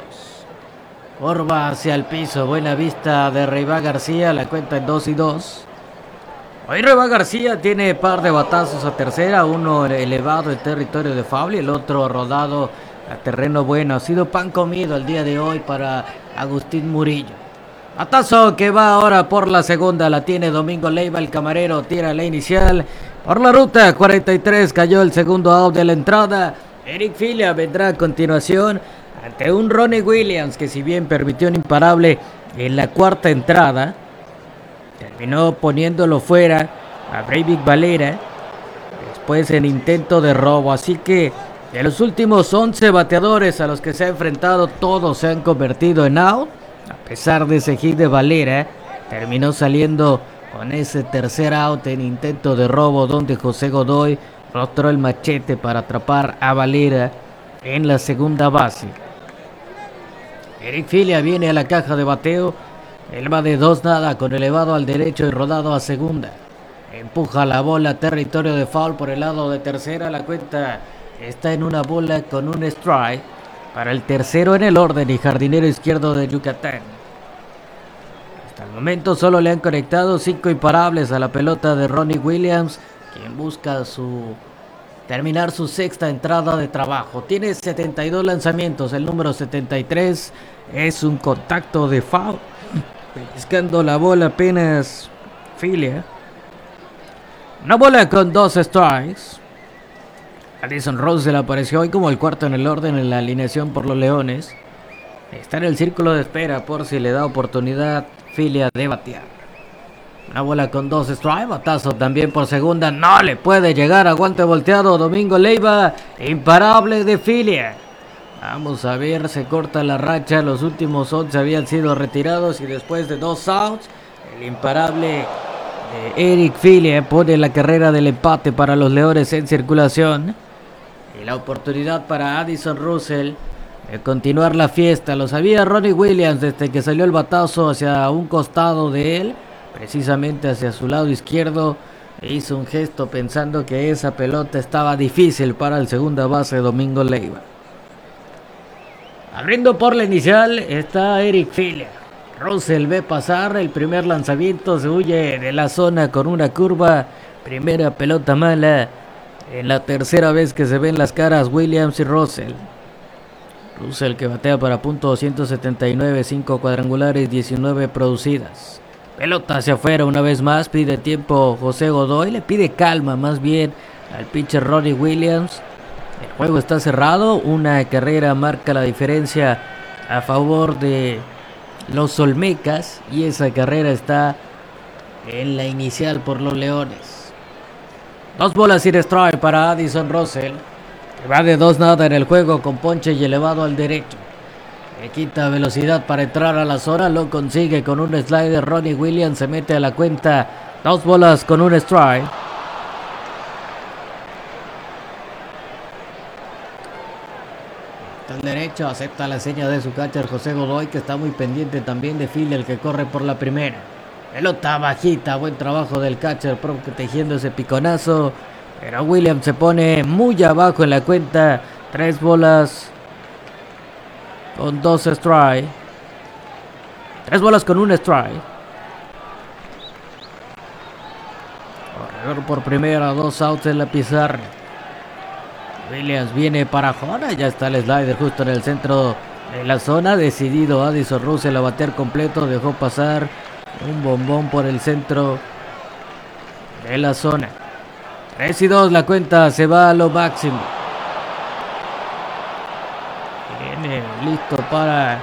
Orba hacia el piso, buena vista de Reibá García, la cuenta en 2-2. Hoy Reibá García tiene par de batazos a tercera, uno elevado en territorio de foul y el otro rodado a terreno bueno. Ha sido pan comido el día de hoy para Agustín Murillo. Batazo que va ahora por la segunda, la tiene Domingo Leiva, el camarero tira la inicial. Por la ruta 43 cayó el segundo out de la entrada. Eric Filia vendrá a continuación ante un Ronnie Williams que, si bien permitió un imparable en la cuarta entrada, terminó poniéndolo fuera a Breivik Valera después en intento de robo. Así que de los últimos 11 bateadores a los que se ha enfrentado, todos se han convertido en out. A pesar de ese hit de Valera, terminó saliendo con ese tercer out en intento de robo, donde José Godoy rostró el machete para atrapar a Valera en la segunda base. Eric Filia viene a la caja de bateo. Él va de 2-0 con elevado al derecho y rodado a segunda. Empuja la bola a territorio de foul por el lado de tercera. La cuenta está en una bola con un strike para el tercero en el orden y jardinero izquierdo de Yucatán. Hasta el momento solo le han conectado 5 imparables a la pelota de Ronnie Williams, quien busca terminar su sexta entrada de trabajo. Tiene 72 lanzamientos, el número 73 es un contacto de foul. Pellizcando la bola apenas Filia. Una bola con 2 strikes. Addison Russell apareció hoy como el cuarto en el orden en la alineación por los Leones. Está en el círculo de espera por si le da oportunidad Filia de batear. Una bola con 2 strikes, batazo también por segunda, no le puede llegar a guante volteado Domingo Leiva, imparable de Filia. Vamos a ver, se corta la racha, los últimos 11 habían sido retirados y después de 2 outs, el imparable de Eric Filia pone la carrera del empate para los Leones en circulación. Y la oportunidad para Addison Russell de continuar la fiesta. Lo sabía Ronnie Williams desde que salió el batazo hacia un costado de él, precisamente hacia su lado izquierdo. Hizo un gesto pensando que esa pelota estaba difícil para el segunda base Domingo Leiva. Abriendo por la inicial está Eric Filia. Russell ve pasar el primer lanzamiento, se huye de la zona con una curva. Primera pelota mala. En la tercera vez que se ven las caras Williams y Russell. Russell que batea para .279, 5 cuadrangulares, 19 producidas. Pelota hacia afuera una vez más, pide tiempo José Godoy, le pide calma más bien al pitcher Ronnie Williams. El juego está cerrado, una carrera marca la diferencia a favor de los Olmecas y esa carrera está en la inicial por los Leones. 2 bolas sin strike para Addison Russell, que va de 2-0 en el juego con ponche y elevado al derecho. Le quita velocidad para entrar a la zona, lo consigue con un slider. Ronnie Williams se mete a la cuenta, 2 bolas con un strike. Al derecho acepta la seña de su catcher José Godoy, que está muy pendiente también de Filia, el que corre por la primera. Pelota bajita, buen trabajo del catcher protegiendo ese piconazo, pero Williams se pone muy abajo en la cuenta. 3 bolas con 2 strike. 3 bolas con 1 strike. Corredor por primera, 2 outs en la pizarra. Williams viene para Jona, ya está el slider justo en el centro En la zona, decidido Addison Russell a batear completo, dejó pasar un bombón por el centro de la zona. 3-2 la cuenta, se va a lo máximo. Viene listo para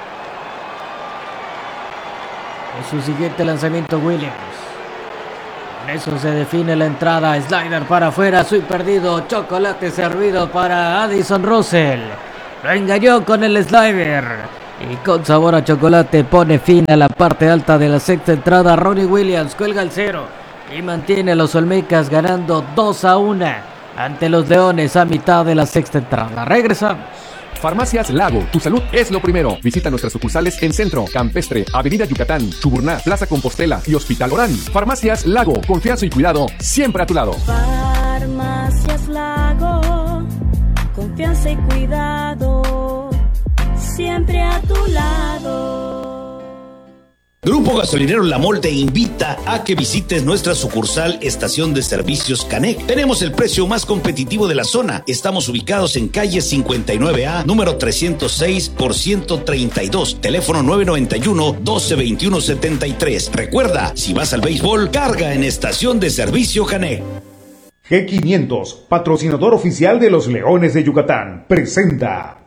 su siguiente lanzamiento Williams. Con eso se define la entrada. Slider para afuera, swing perdido, chocolate servido para Addison Russell. Lo engañó con el slider y con sabor a chocolate pone fin a la parte alta de la sexta entrada. Ronnie Williams cuelga el 0 y mantiene a los Olmecas ganando 2-1 ante los Leones a mitad de la sexta entrada. Regresamos. Farmacias Lago, tu salud es lo primero. Visita nuestras sucursales en Centro, Campestre, Avenida Yucatán, Chuburná, Plaza Compostela y Hospital Orán. Farmacias Lago, confianza y cuidado siempre a tu lado. Farmacias Lago, confianza y cuidado siempre a tu lado. Grupo Gasolinero La Mol te invita a que visites nuestra sucursal Estación de Servicios Canec. Tenemos el precio más competitivo de la zona. Estamos ubicados en calle 59A, número 306 por 132. Teléfono 991-1221-73. Recuerda, si vas al béisbol, carga en Estación de Servicio Canec. G500, patrocinador oficial de los Leones de Yucatán, presenta.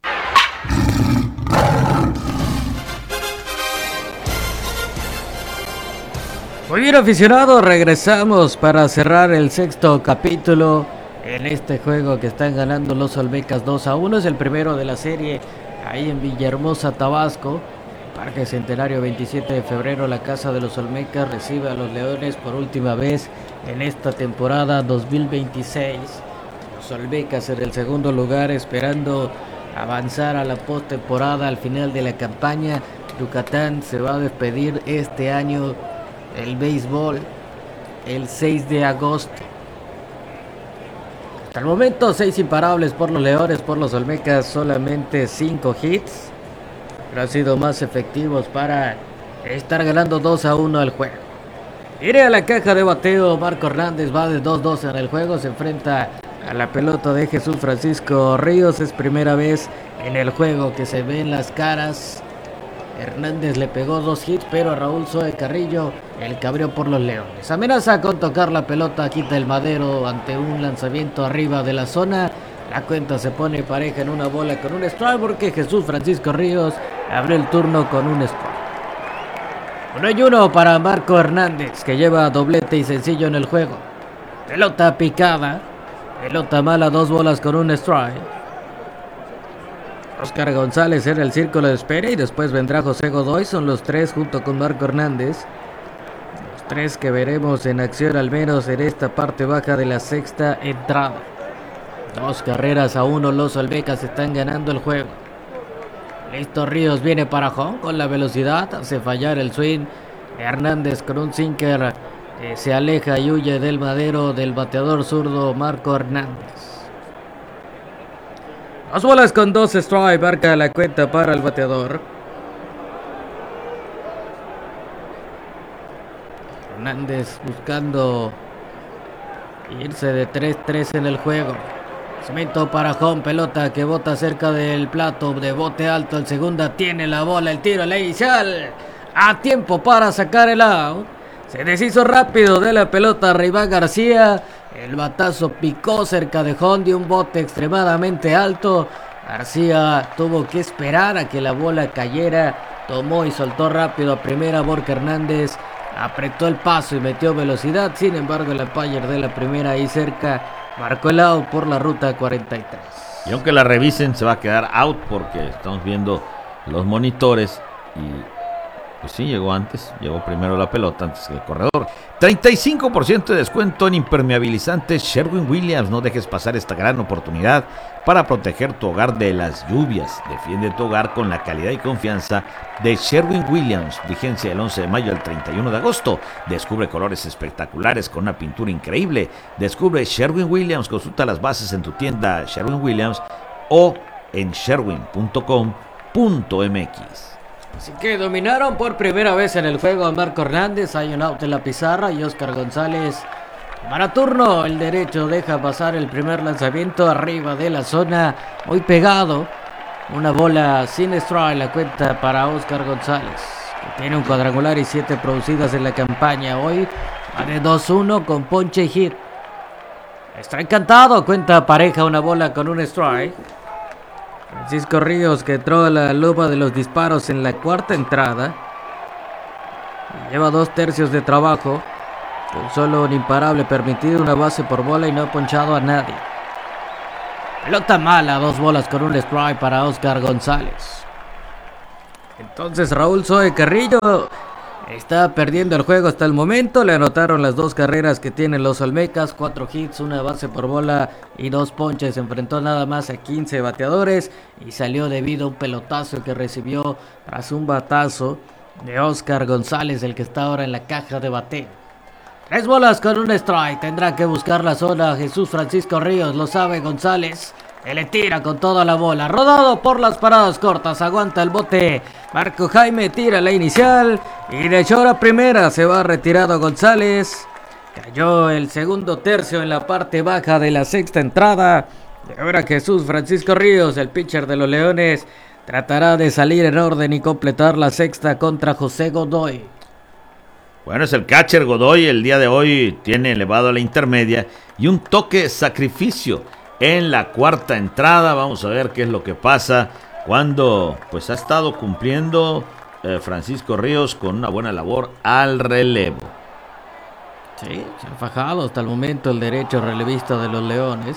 Muy bien, aficionados, regresamos para cerrar el sexto capítulo en este juego que están ganando los Olmecas 2-1. Es el primero de la serie ahí en Villahermosa, Tabasco. Parque Centenario, 27 de febrero, la casa de los Olmecas recibe a los Leones por última vez en esta temporada 2026. Los Olmecas en el segundo lugar, esperando avanzar a la postemporada al final de la campaña. Yucatán se va a despedir este año el béisbol el 6 de agosto. Hasta el momento 6 imparables por los Leones, por los Olmecas solamente 5 hits, pero han sido más efectivos para estar ganando 2-1 el juego. Iré a la caja de bateo. Marco Hernández va de 2-2 en el juego, se enfrenta a la pelota de Jesús Francisco Ríos. Es primera vez en el juego que se ven las caras. Hernández le pegó 2 hits, pero a Raúl Zoe Carrillo el cabrió por los Leones. Amenaza con tocar la pelota, quita el madero ante un lanzamiento arriba de la zona. La cuenta se pone pareja en una bola con un strike porque Jesús Francisco Ríos abrió el turno con un strike. 1-1 para Marco Hernández, que lleva doblete y sencillo en el juego. Pelota picada, pelota mala, 2 bolas con un strike. Oscar González en el círculo de espera y después vendrá José Godoy. Son los 3 junto con Marco Hernández. Los 3 que veremos en acción al menos en esta parte baja de la sexta entrada. 2-1, los Olmecas están ganando el juego. Listo, Ríos viene para home con la velocidad, hace fallar el swing. Hernández con un sinker se aleja y huye del madero del bateador zurdo Marco Hernández. 2 bolas con 2 strike, marca la cuenta para el bateador. Hernández buscando irse de 3-3 en el juego. Cemento para home, pelota que bota cerca del plato, de bote alto, el segunda tiene la bola, el tiro, la inicial, a tiempo para sacar el out. Se deshizo rápido de la pelota Riván García. El batazo picó cerca de home de un bote extremadamente alto. García tuvo que esperar a que la bola cayera. Tomó y soltó rápido a primera. Borja Hernández apretó el paso y metió velocidad. Sin embargo, el umpire de la primera ahí cerca marcó el out por la ruta 43. Y aunque la revisen, se va a quedar out porque estamos viendo los monitores y pues sí, llegó primero la pelota antes que el corredor. 35% de descuento en impermeabilizantes Sherwin-Williams. No dejes pasar esta gran oportunidad para proteger tu hogar de las lluvias. Defiende tu hogar con la calidad y confianza de Sherwin-Williams. Vigencia del 11 de mayo al 31 de agosto. Descubre colores espectaculares con una pintura increíble. Descubre Sherwin-Williams. Consulta las bases en tu tienda Sherwin-Williams o en sherwin.com.mx. Así que dominaron por primera vez en el juego a Marco Hernández. Hay un out en la pizarra y Oscar González para turno. El derecho deja pasar el primer lanzamiento arriba de la zona, muy pegado. Una bola sin strike, la cuenta para Oscar González, que tiene un cuadrangular y 7 producidas en la campaña. Hoy va de 2-1 con ponche y hit. Está encantado, cuenta pareja, una bola con un strike. Francisco Ríos, que entró a la lupa de los disparos en la cuarta entrada, lleva 2 tercios de trabajo, con solo un imparable permitido, una base por bola y no ha ponchado a nadie. Pelota mala, 2 bolas con un strike para Oscar González. Entonces Raúl Zoe Carrillo está perdiendo el juego hasta el momento. Le anotaron las 2 carreras que tienen los Olmecas, 4 hits, una base por bola y 2 ponches. Se enfrentó nada más a 15 bateadores y salió debido a un pelotazo que recibió tras un batazo de Oscar González, el que está ahora en la caja de bateo. 3 bolas con un strike. Tendrá que buscar la zona Jesús Francisco Ríos, lo sabe González. Él le tira con toda la bola, rodado por las paradas cortas, aguanta el bote. Marco Jaime tira la inicial y de short a primera se va retirado González. Cayó el segundo tercio en la parte baja de la sexta entrada. Y ahora Jesús Francisco Ríos, el pitcher de los Leones, tratará de salir en orden y completar la sexta contra José Godoy. Bueno, es el catcher Godoy. El día de hoy tiene elevado a la intermedia y un toque sacrificio en la cuarta entrada. Vamos a ver qué es lo que pasa cuando pues ha estado cumpliendo Francisco Ríos con una buena labor al relevo. Sí, se ha fajado hasta el momento el derecho relevista de los Leones.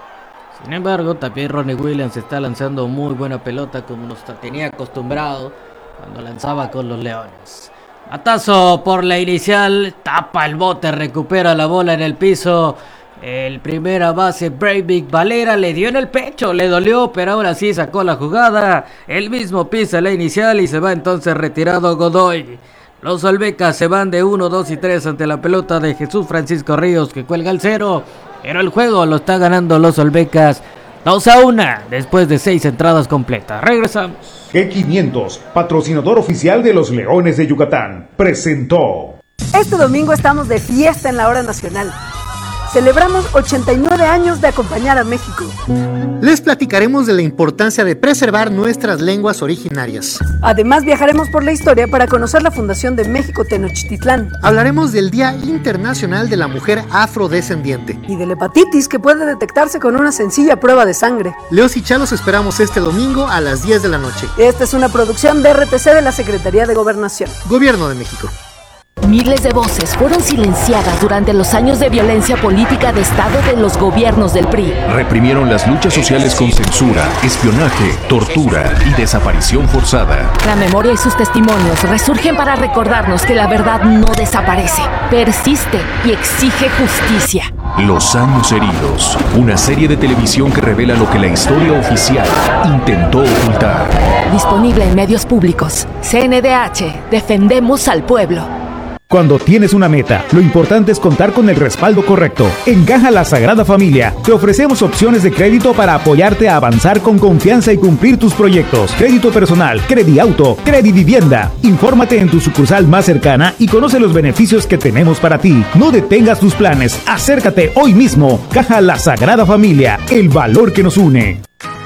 Sin embargo, también Ronnie Williams está lanzando muy buena pelota, como nos tenía acostumbrado cuando lanzaba con los Leones. Batazo por la inicial, tapa el bote, recupera la bola en el piso. El primera base Breivik Valera le dio en el pecho, le dolió, pero ahora sí sacó la jugada. Él mismo pisa la inicial y se va entonces retirado Godoy. Los Olmecas se van de 1, 2 y 3 ante la pelota de Jesús Francisco Ríos, que cuelga el 0. Pero el juego lo está ganando los Olmecas 2-1 después de 6 entradas completas. Regresamos. G500, patrocinador oficial de los Leones de Yucatán, presentó. Este domingo estamos de fiesta en la hora nacional. Celebramos 89 años de acompañar a México. Les platicaremos de la importancia de preservar nuestras lenguas originarias. Además, viajaremos por la historia para conocer la fundación de México Tenochtitlán. Hablaremos del Día Internacional de la Mujer Afrodescendiente. Y de la hepatitis, que puede detectarse con una sencilla prueba de sangre. Leos y Chalos esperamos este domingo a las 10 de la noche. Esta es una producción de RTC de la Secretaría de Gobernación. Gobierno de México. Miles de voces fueron silenciadas durante los años de violencia política de Estado de los gobiernos del PRI. Reprimieron las luchas sociales con censura, espionaje, tortura y desaparición forzada. La memoria y sus testimonios resurgen para recordarnos que la verdad no desaparece, persiste y exige justicia. Los años heridos, una serie de televisión que revela lo que la historia oficial intentó ocultar. Disponible en medios públicos. CNDH, defendemos al pueblo. Cuando tienes una meta, lo importante es contar con el respaldo correcto. En Caja La Sagrada Familia, te ofrecemos opciones de crédito para apoyarte a avanzar con confianza y cumplir tus proyectos. Crédito personal, Crediauto, Credivivienda. Infórmate en tu sucursal más cercana y conoce los beneficios que tenemos para ti. No detengas tus planes, acércate hoy mismo. Caja La Sagrada Familia, el valor que nos une.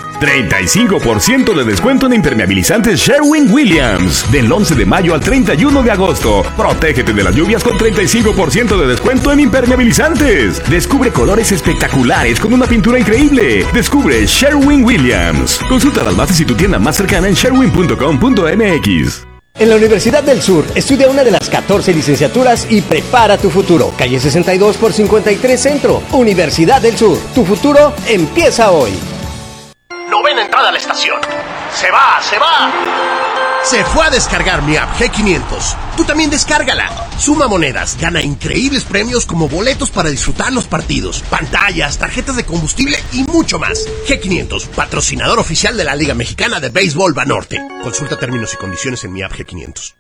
35% de descuento en impermeabilizantes Sherwin-Williams. Del 11 de mayo al 31 de agosto. Protégete de las lluvias con 35% de descuento en impermeabilizantes. Descubre colores espectaculares con una pintura increíble. Descubre Sherwin-Williams. Consulta las bases y tu tienda más cercana en sherwin.com.mx. En la Universidad del Sur, estudia una de las 14 licenciaturas y prepara tu futuro. Calle 62 por 53 Centro. Universidad del Sur. Tu futuro empieza hoy. Novena entrada a la estación. ¡Se va! ¡Se va! Se fue a descargar mi app G500. Tú también descárgala. Suma monedas, gana increíbles premios como boletos para disfrutar los partidos, pantallas, tarjetas de combustible y mucho más. G500, patrocinador oficial de la Liga Mexicana de Béisbol Banorte. Consulta términos y condiciones en mi app G500.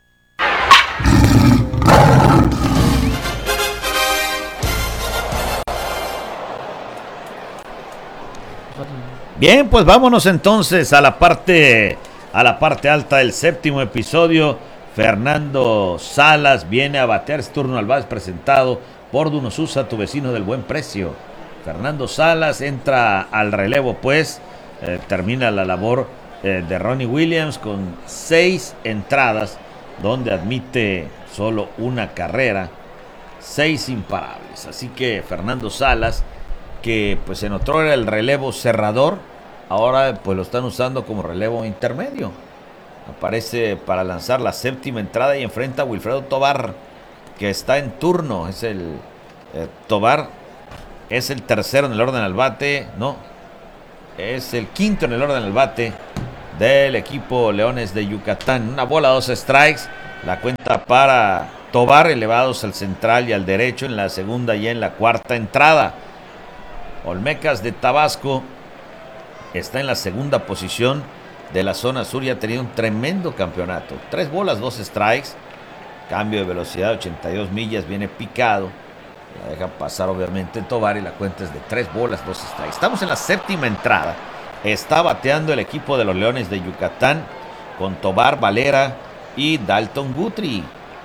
Bien, pues vámonos entonces a la parte alta del séptimo episodio. Fernando Salas viene a batear, su turno al bate presentado por Dunosusa, tu vecino del buen precio. Fernando Salas entra al relevo, pues termina la labor de Ronnie Williams con 6 entradas, donde admite solo una carrera, 6 imparables. Así que Fernando Salas, que pues en otro era el relevo cerrador, ahora pues lo están usando como relevo intermedio. Aparece para lanzar la 7ª entrada y enfrenta a Wilfredo Tovar, que está en turno. Es el Tovar es el tercero en el orden al bate, no, es el quinto en el orden al bate del equipo Leones de Yucatán. Una bola, 2 strikes, la cuenta para Tovar, elevados al central y al derecho en la segunda y en la cuarta entrada. Olmecas de Tabasco está en la segunda posición de la zona sur y ha tenido un tremendo campeonato. 3 bolas, 2 strikes, cambio de velocidad, 82 millas, viene picado. La deja pasar obviamente Tovar y la cuenta es de 3 bolas, 2 strikes. Estamos en la 7ª entrada. Está bateando el equipo de los Leones de Yucatán con Tovar, Valera y Dalton Guthrie.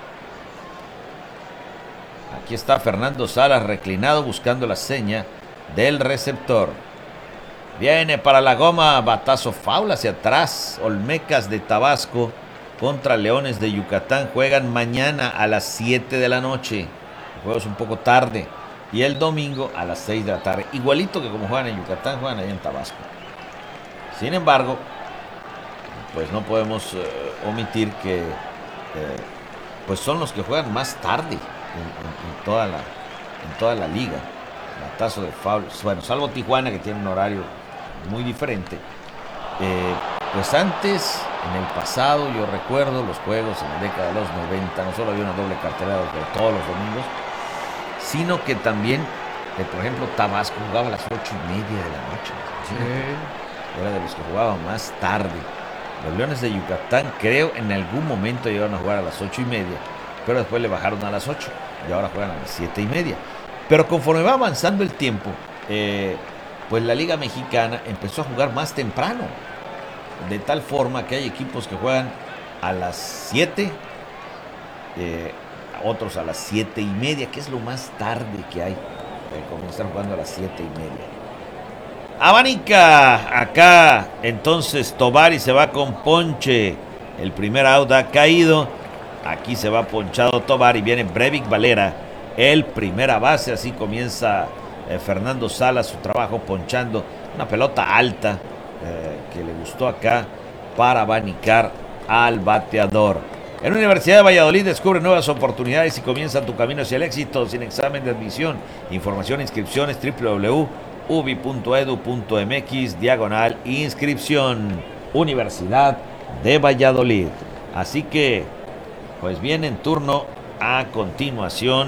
Aquí está Fernando Salas reclinado buscando la seña del receptor. Viene para la goma, batazo foul hacia atrás. Olmecas de Tabasco contra Leones de Yucatán juegan mañana a las 7 de la noche. El juego es un poco tarde. Y el domingo a las 6 de la tarde. Igualito que como juegan en Yucatán, juegan ahí en Tabasco. Sin embargo, pues no podemos omitir que pues son los que juegan más tarde en toda la liga. Batazo de foul, bueno, salvo Tijuana, que tiene un horario muy diferente. Pues antes, en el pasado, yo recuerdo los juegos en la década de los 90, no solo había una doble cartelera de todos los domingos, sino que también, por ejemplo, Tabasco jugaba a las 8:30 de la noche. ¿Sí? Era de los que jugaban más tarde. Los Leones de Yucatán, creo, en algún momento llegaron a jugar a las 8:30, pero después le bajaron a las 8 y ahora juegan a las 7:30. Pero conforme va avanzando el tiempo, pues la Liga Mexicana empezó a jugar más temprano, de tal forma que hay equipos que juegan a las 7, otros a las 7:30, que es lo más tarde que hay. Comenzar jugando a las 7:30. Abanica acá entonces Tovar y se va con ponche. El primer out ha caído. Aquí se va ponchado Tovar y viene Breyvic Valera, el primera base. Así comienza Fernando Salas su trabajo ponchando una pelota alta que le gustó acá para abanicar al bateador. En la Universidad de Valladolid descubre nuevas oportunidades y comienza tu camino hacia el éxito sin examen de admisión. Información e inscripciones www.ubi.edu.mx/inscripción. Universidad de Valladolid. Así que pues viene en turno a continuación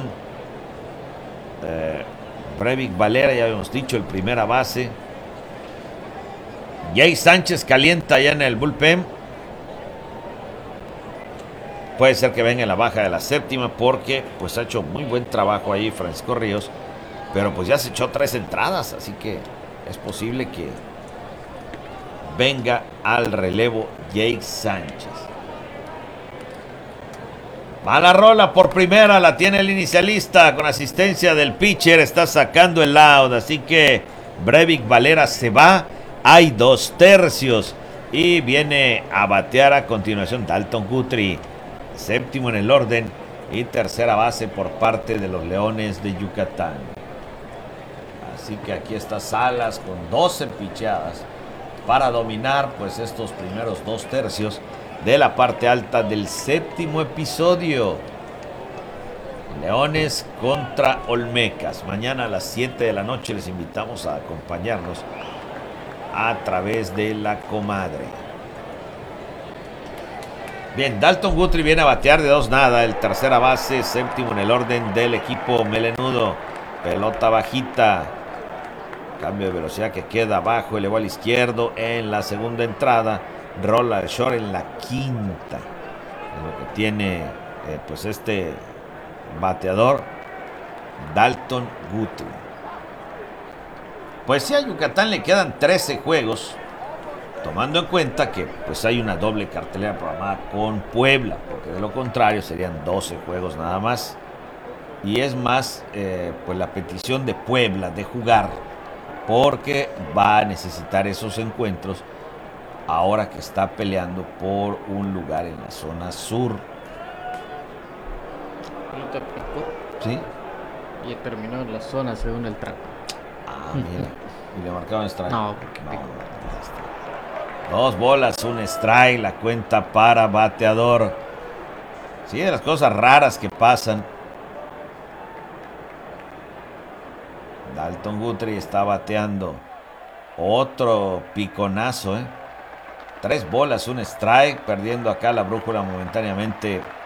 Breyvic Valera, ya habíamos dicho, el primera base. Jay Sánchez calienta ya en el bullpen. Puede ser que venga en la baja de la 7ª porque pues ha hecho muy buen trabajo ahí Francisco Ríos, pero pues ya se echó 3 entradas, así que es posible que venga al relevo Jay Sánchez. Va la rola por primera, la tiene el inicialista con asistencia del pitcher, está sacando el out, así que Breyvic Valera se va. Hay 2 tercios y viene a batear a continuación Dalton Guthrie, 7º en el orden y tercera base por parte de los Leones de Yucatán. Así que aquí está Salas con 12 picheadas para dominar pues estos primeros 2 tercios de la parte alta del 7º episodio. Leones contra Olmecas. Mañana a las 7 de la noche les invitamos a acompañarnos a través de la comadre. Bien, Dalton Guthrie viene a batear de 2-0, el tercera base, 7º en el orden del equipo melenudo. Pelota bajita, cambio de velocidad que queda abajo, elevó al izquierdo en la segunda entrada, rola de short en la quinta. Lo que tiene pues este bateador Dalton Guthrie. Pues sí, a Yucatán le quedan 13 juegos, tomando en cuenta que pues hay una doble cartelera programada con Puebla, porque de lo contrario serían 12 juegos nada más. Y es más pues la petición de Puebla de jugar, porque va a necesitar esos encuentros ahora que está peleando por un lugar en la zona sur. Pelota picó. ¿Sí? Y terminó en la zona según el track. Ah, mira. Y le marcaban strike. No, porque picó. 2 bolas, un strike, la cuenta para bateador. Sí, de las cosas raras que pasan. Dalton Guthrie está bateando. Otro piconazo, 3 bolas, un strike, perdiendo acá la brújula momentáneamente